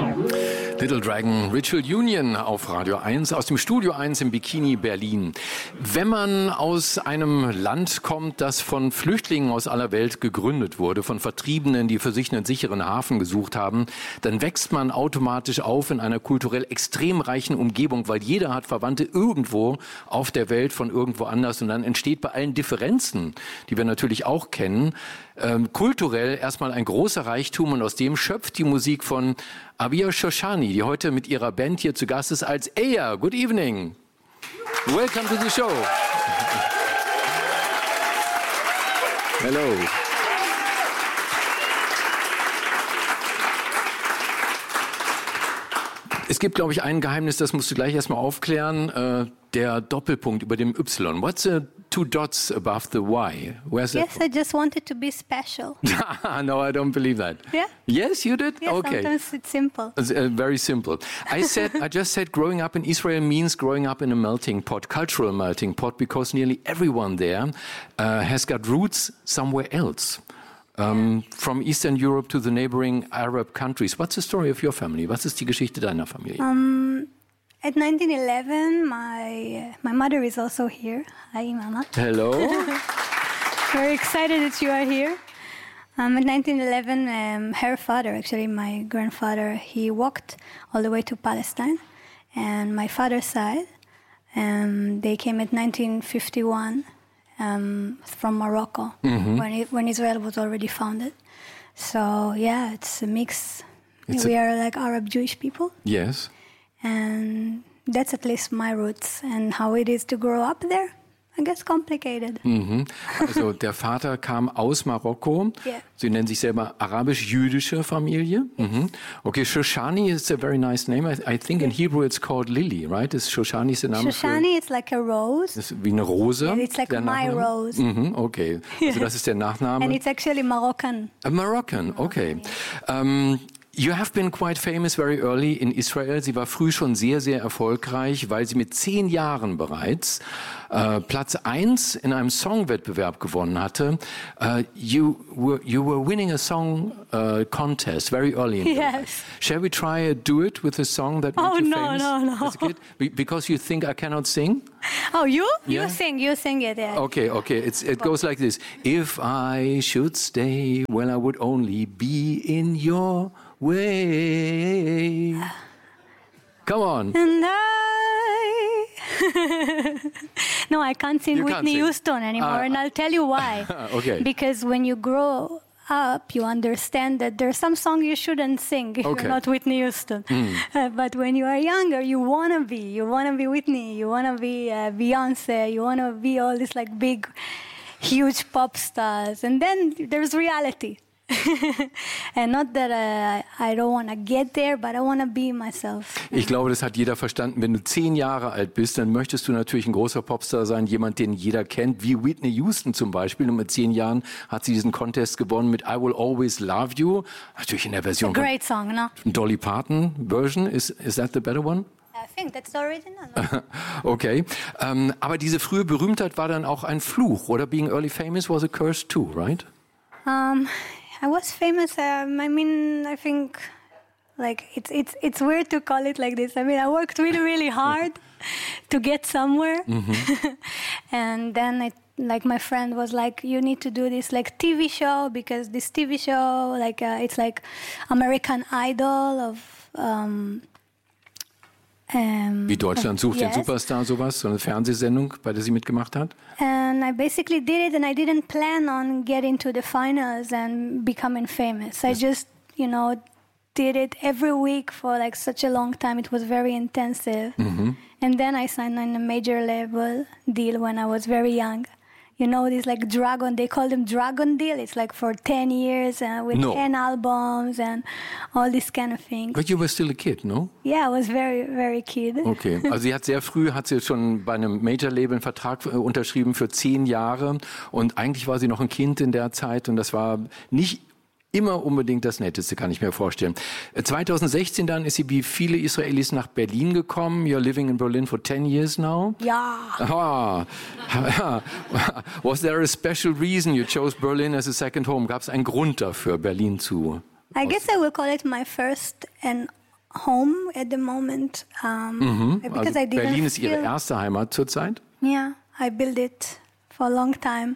Little Dragon Ritual Union auf Radio 1 aus dem Studio 1 im Bikini Berlin. Wenn man aus einem Land kommt, das von Flüchtlingen aus aller Welt gegründet wurde, von Vertriebenen, die für sich einen sicheren Hafen gesucht haben, dann wächst man automatisch auf in einer kulturell extrem reichen Umgebung, weil jeder hat Verwandte irgendwo auf der Welt von irgendwo anders und dann entsteht bei allen Differenzen, die wir natürlich auch kennen, kulturell erstmal ein großer Reichtum und aus dem schöpft die Musik von Abir Shoshani, die heute mit ihrer Band hier zu Gast ist als Eya. Good evening. Welcome to the show. Hello. Es gibt, glaube ich, ein Geheimnis, das musst du gleich erstmal aufklären. Der Doppelpunkt über dem Y. What's the two dots above the Y? Where's that? Yes, I just wanted to be special. No, I don't believe that. Yeah? Yes, you did? Yes, okay. Sometimes it's simple. Very simple. I just said growing up in Israel means growing up in a melting pot, cultural melting pot, because nearly everyone there has got roots somewhere else. From Eastern Europe to the neighboring Arab countries. What's the story of your family? Was ist die Geschichte deiner Familie? At 1911, my mother is also here. Hi, Mama. Hello. Very excited that you are here. At 1911, her father, actually my grandfather, he walked all the way to Palestine. And my father's side, they came at 1951 from Morocco, when Israel was already founded. So, yeah, it's a mix. We are like Arab Jewish people. Yes. And that's at least my roots. And how it is to grow up there, I guess complicated. Also der Vater kam aus Marokko. Yeah. Sie nennen sich selber arabisch-jüdische Familie. Okay, Shoshani is a very nice name. I think in Hebrew it's called Lily, right? Is Shoshani der Name? Shoshani is like a rose. Das ist wie eine Rose. And it's like my rose. Okay, also das ist der Nachname. And it's actually Moroccan. Moroccan, okay. You have been quite famous very early in Israel. Sie war früh schon sehr, sehr erfolgreich, weil sie mit 10 Jahren bereits Platz 1 in einem Songwettbewerb gewonnen hatte. You were winning a song contest very early in your life. Shall we try a duet with a song that made you famous? No. As a kid? Because you think I cannot sing? Oh, you? Yeah? You sing it. Yeah. Okay. It goes like this. If I should stay, well, I would only be in your way. Come on. And No, I can't sing Whitney Houston anymore, and I'll tell you why. Okay. Because when you grow up, you understand that there's some song you shouldn't sing if you're not Whitney Houston. But when you are younger, you wanna be Whitney, you wanna be Beyonce, you wanna be all these like big, huge pop stars, and then there's reality. And not that I don't want to get there, but I want to be myself. Ich glaube, das hat jeder verstanden. Wenn du 10 Jahre alt bist, dann möchtest du natürlich ein großer Popstar sein, jemand, den jeder kennt, wie Whitney Houston zum Beispiel. Und mit 10 Jahren hat sie diesen Contest gewonnen mit I Will Always Love You. Natürlich in der Version Great song, no? Dolly Parton Version. Is that the better one? I think that's the original. Okay. Aber diese frühe Berühmtheit war dann auch ein Fluch, oder? Being early famous was a curse too, right? I was famous. I think like it's weird to call it like this. I mean, I worked really, really hard to get somewhere, and then like my friend was like, "You need to do this like TV show because this TV show like it's like American Idol of." Wie Deutschland sucht den Superstar, sowas, so eine Fernsehsendung, bei der sie mitgemacht hat? And I basically did it, and I didn't plan on getting to the finals and becoming famous. I just, did it every week for like such a long time. It was very intensive. And then I signed on a major label deal when I was very young. This like Dragon, they call them Dragon deal. It's like for 10 years with 10 albums and all these kind of things. But you were still a kid, no? Yeah, I was very, very kid. Okay, also sie hat sehr früh, schon bei einem Major-Label einen Vertrag unterschrieben für 10 Jahre und eigentlich war sie noch ein Kind in der Zeit und das war nicht immer unbedingt das Netteste, kann ich mir vorstellen. 2016 dann ist sie wie viele Israelis nach Berlin gekommen. You're living in Berlin for 10 years now? Ja. Was there a special reason you chose Berlin as a second home? Gab es einen Grund dafür, Berlin zu? I guess I will call it my first and home at the moment. Because Also I didn't Berlin ist Ihre feel- erste Heimat zurzeit? Yeah, I built it for a long time.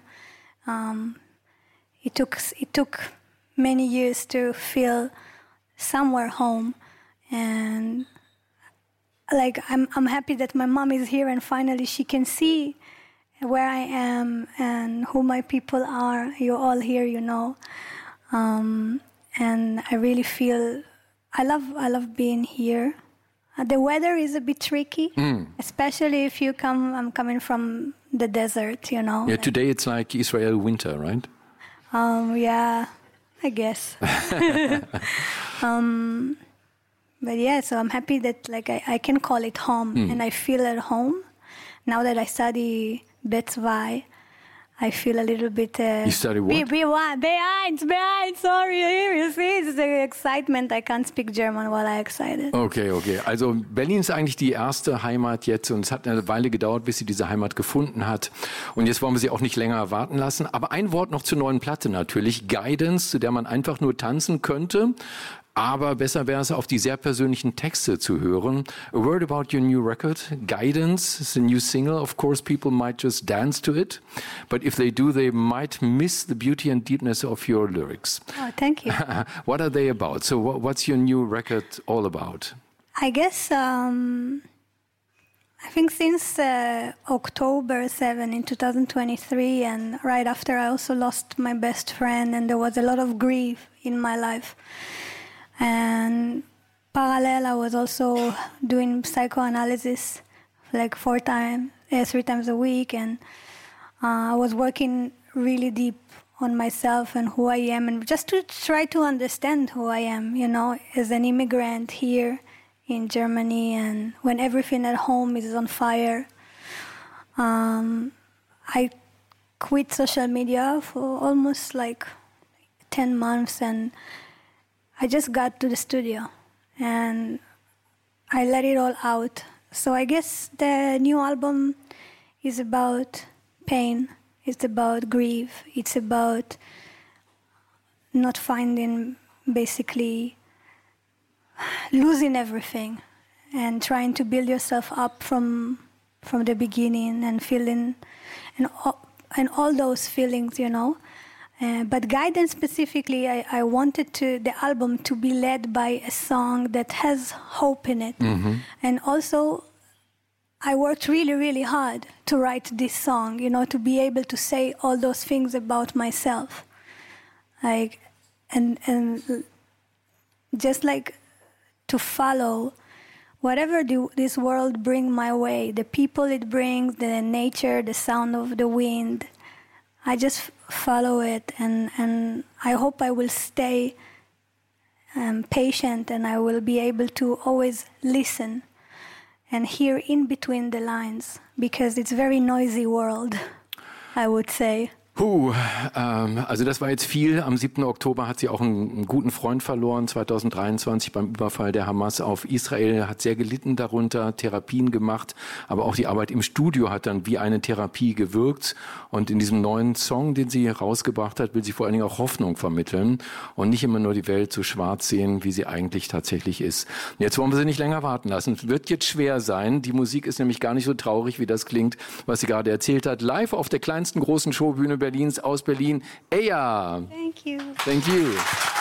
It took many years to feel somewhere home, and like I'm happy that my mom is here and finally she can see where I am and who my people are. You're all here, you know, and I really feel I love being here. The weather is a bit tricky, especially if you come. I'm coming from the desert, you know. Yeah, today it's like Israel winter, right? Yeah, I guess. But yeah, so I'm happy that like I can call it home and I feel at home. Now that I study Betzvai, I feel a little bit... You study what? Behind, sorry, you see, it's the excitement. I can't speak German while I'm excited. Okay. Also Berlin ist eigentlich die erste Heimat jetzt und es hat eine Weile gedauert, bis sie diese Heimat gefunden hat. Und jetzt wollen wir sie auch nicht länger warten lassen. Aber ein Wort noch zur neuen Platte natürlich, Guidance, zu der man einfach nur tanzen könnte. Aber besser wäre es, auf die sehr persönlichen Texte zu hören. A word about your new record, Guidance, is a new single. Of course, people might just dance to it. But if they do, they might miss the beauty and deepness of your lyrics. Oh, thank you. What are they about? So what's your new record all about? I guess, I think since October 7 in 2023, and right after I also lost my best friend, and there was a lot of grief in my life. And parallel, I was also doing psychoanalysis like 3 times a week, and I was working really deep on myself and who I am, and just to try to understand who I am, you know, as an immigrant here in Germany, and when everything at home is on fire. I quit social media for almost like 10 months, and I just got to the studio and I let it all out. So I guess the new album is about pain, it's about grief, it's about not finding, basically losing everything and trying to build yourself up from the beginning and feeling and all those feelings, you know. But Guidance specifically, I wanted the album to be led by a song that has hope in it. And also, I worked really, really hard to write this song, you know, to be able to say all those things about myself. Like, and just like to follow whatever this world brings my way, the people it brings, the nature, the sound of the wind, I just follow it, and I hope I will stay patient, and I will be able to always listen and hear in between the lines, because it's a very noisy world, I would say. Also das war jetzt viel. Am 7. Oktober hat sie auch einen guten Freund verloren, 2023 beim Überfall der Hamas auf Israel, hat sehr gelitten darunter, Therapien gemacht, aber auch die Arbeit im Studio hat dann wie eine Therapie gewirkt. Und in diesem neuen Song, den sie rausgebracht hat, will sie vor allen Dingen auch Hoffnung vermitteln und nicht immer nur die Welt so schwarz sehen, wie sie eigentlich tatsächlich ist. Und jetzt wollen wir sie nicht länger warten lassen. Wird jetzt schwer sein. Die Musik ist nämlich gar nicht so traurig, wie das klingt, was sie gerade erzählt hat. Live auf der kleinsten großen Showbühne Berlins aus Berlin. Eya! Thank you. Thank you.